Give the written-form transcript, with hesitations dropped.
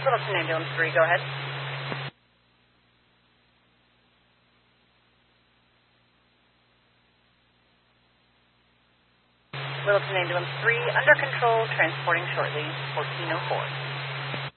Littleton Ambulance 3, go ahead. Littleton Ambulance 3, under control, transporting shortly, 1404.